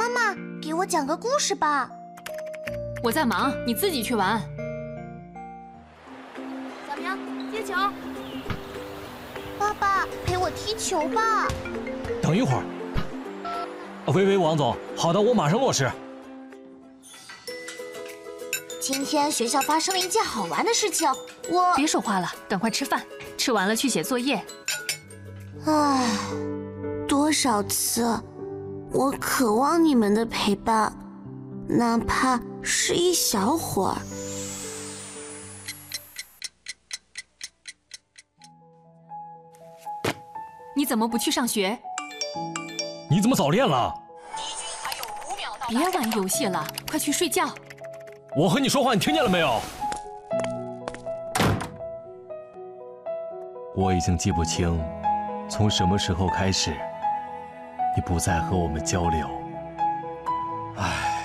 妈妈，给我讲个故事吧。 我在忙，你自己去玩。 小明，接球。 爸爸，陪我踢球吧。 等一会儿。喂，王总，好的，我马上落实。 今天学校发生了一件好玩的事情，我…… 别说话了，赶快吃饭，吃完了去写作业。 唉，多少次，我渴望你们的陪伴，哪怕是一小会儿。 你怎么不去上学？ 你怎么早恋了？ 别玩游戏了，快去睡觉。 我和你说话，你听见了没有？我已经记不清，从什么时候开始，你不再和我们交流。唉。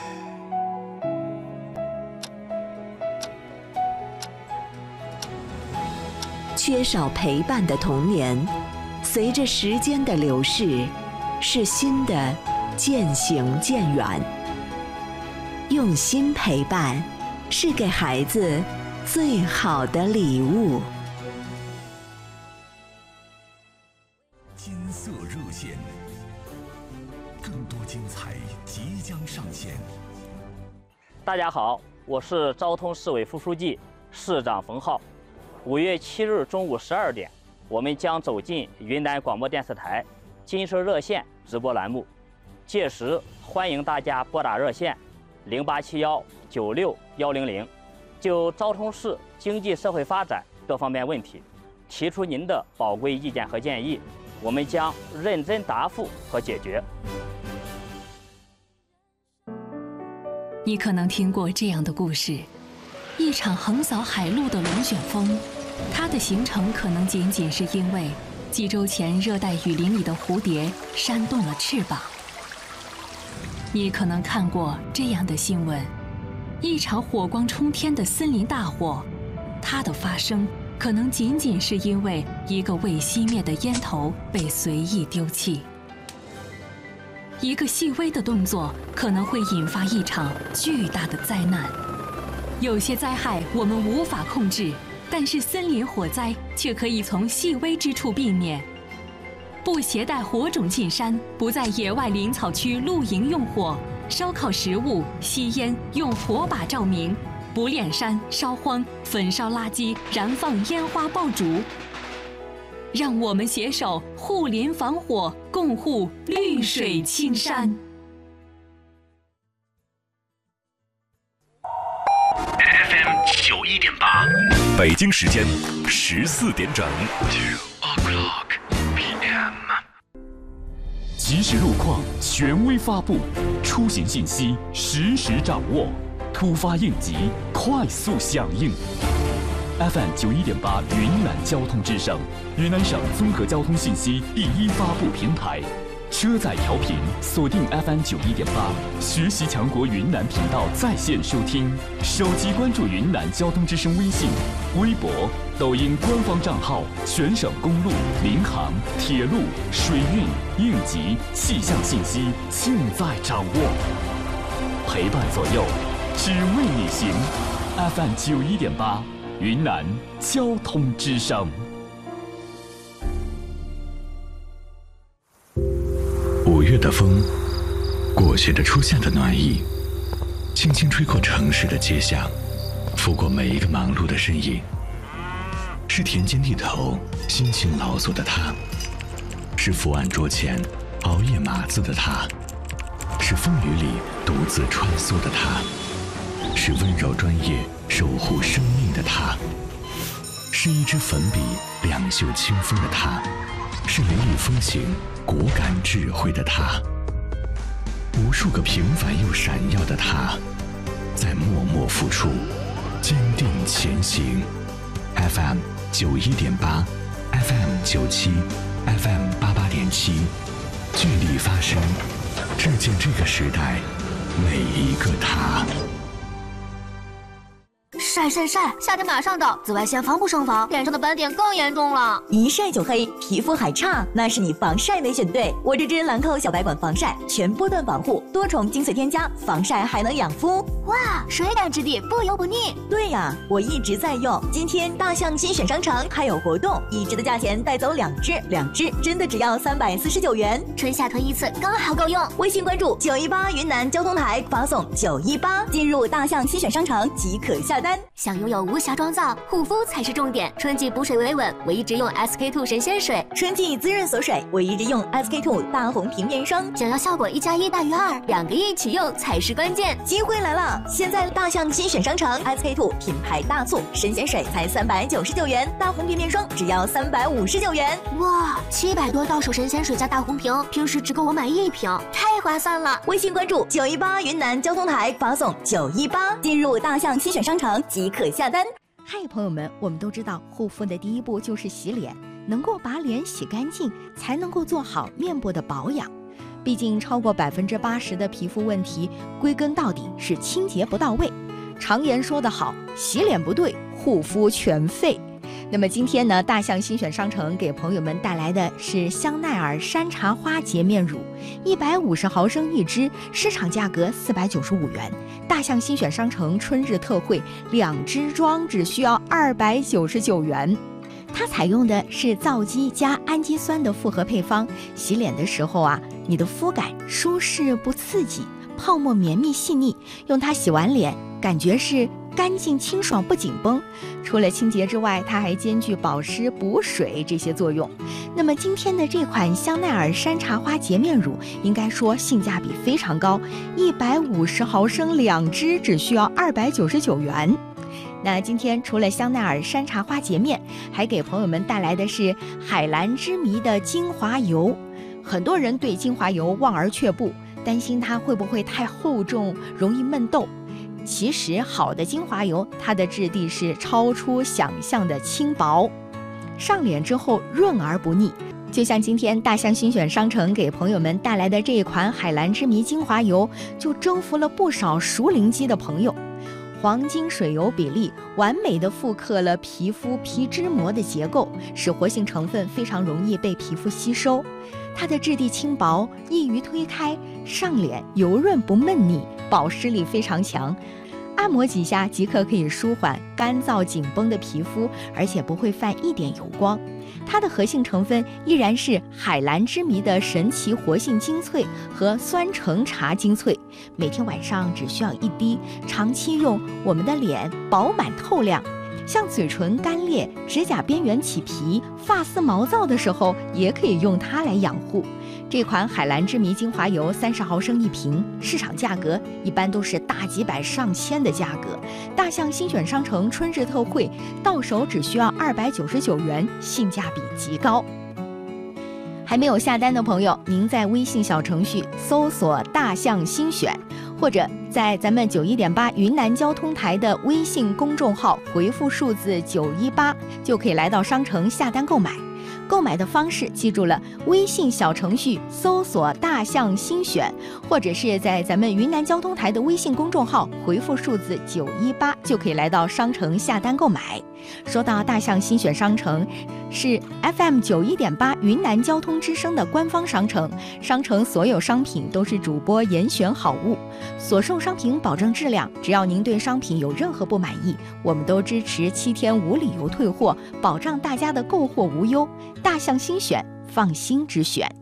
缺少陪伴的童年，随着时间的流逝，是新的渐行渐远。用心陪伴，是给孩子最好的礼物。 金色热线，更多精彩即将上线。 大家好，我是昭通市委副书记、市长冯浩。5月7日中午12点，我们将走进云南广播电视台金色热线直播栏目，届时欢迎大家拨打热线0871961100，就昭通市经济社会发展各方面问题提出您的宝贵意见和建议，我们将认真答复和解决。 你可能听过这样的故事：一场横扫海陆的龙卷风，它的形成可能仅仅是因为几周前热带雨林里的蝴蝶扇动了翅膀。你可能看过这样的新闻：一场火光冲天的森林大火，它的发生可能仅仅是因为一个未熄灭的烟头被随意丢弃。一个细微的动作可能会引发一场巨大的灾难。有些灾害我们无法控制，但是森林火灾却可以从细微之处避免。不携带火种进山，不在野外林草区露营用火，烧烤食物、吸烟用火把照明，不炼山、烧荒、焚烧垃圾、燃放烟花爆竹。让我们携手护林防火，共护绿水青山。 FM 91.8，北京时间14点整。2:00 PM。 即时路况权威发布，出行信息实时掌握，突发应急快速响应。FM 91.8云南交通之声，云南省综合交通信息第一发布平台。车载调频锁定 FM 91.8，学习强国云南频道在线收听，手机关注云南交通之声微信、微博、抖音官方账号，全省公路、民航、铁路、水运、应急、气象信息尽在掌握，陪伴左右，只为你行。FM 91.8，云南交通之声。 5月的风，过去的出现的暖意，轻轻吹过城市的街巷，拂过每一个忙碌的身影。是田间地头辛勤劳作的他，是伏案桌前熬夜码字的他，是风雨里独自穿梭的他，是温柔专业守护生命的他，是一支粉笔两袖清风的他，是雷厉风行果敢智慧的他，无数个平凡又闪耀的他，在默默付出，坚定前行。FM 91.8， FM 97， FM 88.7，聚力发声，致敬这个时代每一个他。 晒，夏天马上到，紫外线防不胜防，脸上的斑点更严重了。 一晒就黑，皮肤还差，那是你防晒没选对。我这支兰蔻小白管防晒，全波段保护，多重精粹添加，防晒还能养肤。 哇，水感质地，不油不腻。 对呀，我一直在用。今天大象新选商城还有活动，1支的价钱带走2支，2支真的只要349元， 春夏囤一次刚好够用。 微信关注918云南交通台，发送918进入大象新选商城即可下单。 想拥有无瑕妆造，护肤才是重点。春季补水维稳，我一直用 SK2 神仙水； 春季滋润锁水，我一直用 SK2 大红瓶面霜。 想要效果1+1大于2，2个一起用才是关键。 机会来了！现在大象新选商城 SK2 品牌大促，神仙水才399元，大红瓶面霜只要359元。 哇，700多到手神仙水加大红瓶，平时只够我买1瓶，太划算了。 微信关注918云南交通台，发送918进入大象新选商城即可下单。 嗨，朋友们，我们都知道护肤的第一步就是洗脸，能够把脸洗干净，才能够做好面部的保养。毕竟超过80%的皮肤问题，归根到底是清洁不到位。常言说得好，洗脸不对，护肤全废。那么今天呢，大象新选商城给朋友们带来的是香奈儿山茶花洁面乳，150毫升1支，市场价格495元。大象新选商城春日特惠，2支装只需要299元。它采用的是皂基加氨基酸的复合配方，洗脸的时候啊，你的肤感舒适不刺激，泡沫绵密细腻，用它洗完脸，感觉是干净清爽不紧绷。除了清洁之外，它还兼具保湿补水这些作用。那么今天的这款香奈儿山茶花洁面乳应该说性价比非常高，150毫升2支只需要299元。那今天除了香奈儿山茶花洁面，还给朋友们带来的是海蓝之谜的精华油。很多人对精华油望而却步，担心它会不会太厚重，容易闷痘。其实好的精华油，它的质地是超出想象的轻薄，上脸之后润而不腻。就像今天大象新选商城给朋友们带来的这一款海蓝之谜精华油，就征服了不少熟龄肌的朋友。黄金水油比例完美的复刻了皮肤皮脂膜的结构，使活性成分非常容易被皮肤吸收。它的质地轻薄，易于推开，上脸油润不闷腻，保湿力非常强。按摩几下即可以舒缓干燥紧绷的皮肤，而且不会泛一点油光。它的核心成分依然是海蓝之谜的神奇活性精粹和酸橙茶精粹，每天晚上只需要1滴，长期用，我们的脸饱满透亮。像嘴唇干裂、指甲边缘起皮、发丝毛躁的时候，也可以用它来养护。这款海蓝之谜精华油30毫升1瓶，市场价格一般都是大几百上千的价格。大象新选商城春日特惠，到手只需要299元，性价比极高。还没有下单的朋友，您在微信小程序搜索大象新选，或者在咱们91.8云南交通台的微信公众号回复数字918，就可以来到商城下单购买。购买的方式记住了，微信小程序搜索大象新选，或者是在咱们云南交通台的微信公众号回复数字918，就可以来到商城下单购买。说到大象新选商城，是 FM 91.8云南交通之声的官方商城，商城所有商品都是主播严选好物，所售商品保证质量，只要您对商品有任何不满意，我们都支持7天无理由退货，保障大家的购货无忧。大象新选，放心之选。